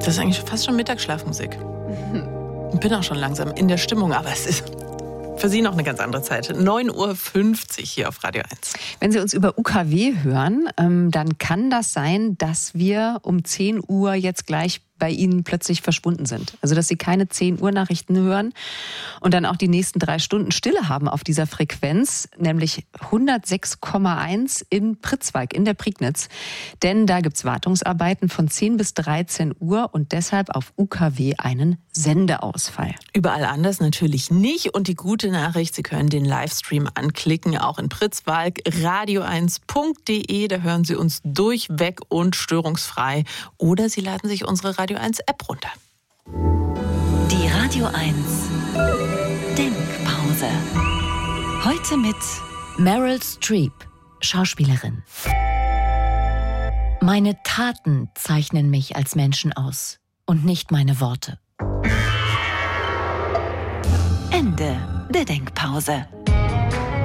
Das ist eigentlich fast schon Mittagsschlafmusik. Ich bin auch schon langsam in der Stimmung, aber es ist für Sie noch eine ganz andere Zeit. 9:50 Uhr hier auf Radio 1. Wenn Sie uns über UKW hören, dann kann das sein, dass wir um 10 Uhr jetzt gleich bei Ihnen plötzlich verschwunden sind. Also dass Sie keine 10 Uhr Nachrichten hören und dann auch die nächsten 3 Stunden Stille haben auf dieser Frequenz, nämlich 106,1 in Pritzwalk in der Prignitz. Denn da gibt's Wartungsarbeiten von 10 bis 13 Uhr und deshalb auf UKW einen Sendeausfall. Überall anders natürlich nicht. Und die gute Nachricht, Sie können den Livestream anklicken, auch in Pritzwalk, radio1.de. Da hören Sie uns durchweg und störungsfrei. Oder Sie laden sich unsere Radio 1 App runter. Die Radio 1 Denkpause. Heute mit Meryl Streep, Schauspielerin. Meine Taten zeichnen mich als Menschen aus und nicht meine Worte. Ende der Denkpause.